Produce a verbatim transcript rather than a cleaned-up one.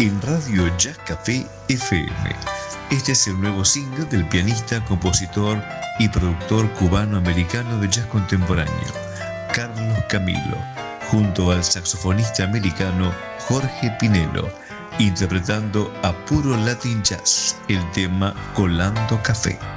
en Radio Jazz Café F M. Este es el nuevo single del pianista, compositor y productor cubano-americano de jazz contemporáneo, Carlos Camilo, junto al saxofonista americano Jorge Pinelo, interpretando a puro Latin Jazz el tema Colando Café.